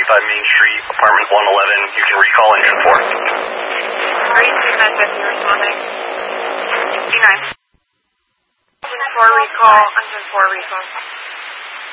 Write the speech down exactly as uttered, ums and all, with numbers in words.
twenty-five Main Street, apartment one eleven. You can recall engine four. thirty-two nine fifty responding. Engine nine. Engine four recall, engine four recall.